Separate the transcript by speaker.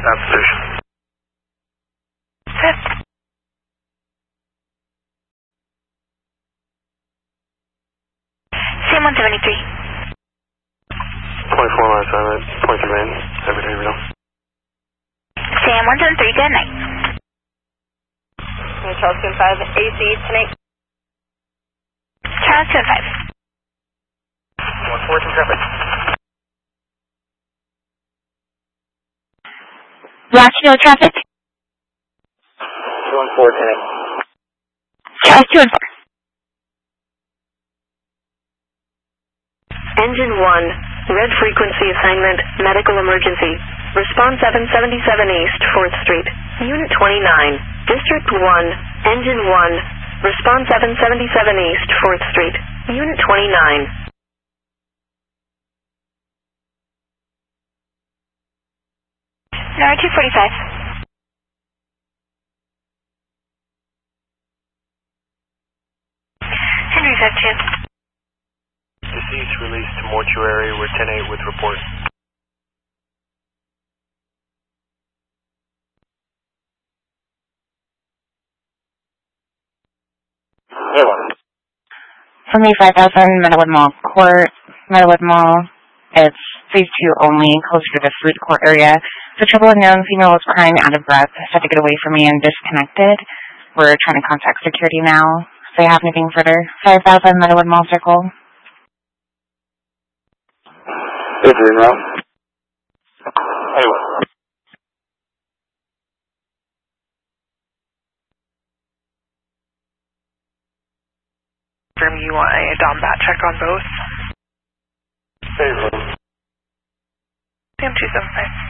Speaker 1: South Station.
Speaker 2: Fifth. Sam 173.
Speaker 1: 24 miles island, point 3 main, everyday real.
Speaker 2: Sam 173, good night.
Speaker 3: Charles 25, AC tonight.
Speaker 2: Charles 25.
Speaker 1: 114 traffic.
Speaker 2: Latino traffic.
Speaker 1: 214 tonight.
Speaker 2: Charles 2 and 4.
Speaker 3: Engine 1, red frequency assignment, medical emergency. Response 777 East, 4th Street. Unit 29, District 1, Engine 1. Response 777 East, 4th Street. Unit 29.
Speaker 2: Number 245. Henry 52.
Speaker 1: Deceased released to mortuary. We're 10-8 with report.
Speaker 4: From the 5000 Meadowwood Mall Court, Meadowwood Mall, it's phase 2 only, closer to the food court area. The triple unknown female was crying out of breath, had to get away from me and disconnected. We're trying to contact security now. Do you have anything further? 5000 Meadowwood Mall Circle.
Speaker 1: Is it now? Anyway.
Speaker 5: You want a DOMBAT check on both?
Speaker 1: Hey,
Speaker 5: Sam 275.